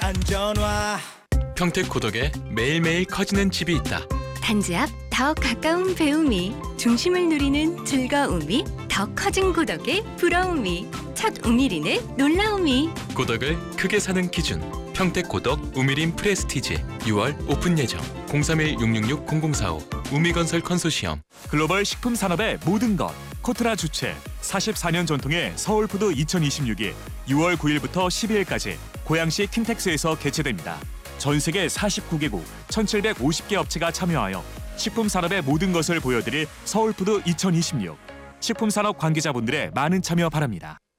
안전화. 평택고덕에 매일매일 커지는 집이 있다. 단지 앞 더 가까운 배움이, 중심을 누리는 즐거움이, 더 커진 고덕의 부러움이, 첫 우미린의 놀라움이. 고덕을 크게 사는 기준. 평택고덕 우미린 프레스티지 6월 오픈 예정. 031-666-0045 우미건설 컨소시엄. 글로벌 식품 산업의 모든 것. 코트라 주최 44년 전통의 서울푸드 2026이 6월 9일부터 12일까지 고양시 킨텍스에서 개최됩니다. 전 세계 49개국 1,750개 업체가 참여하여 식품 산업의 모든 것을 보여드릴 서울푸드 2026. 식품 산업 관계자분들의 많은 참여 바랍니다.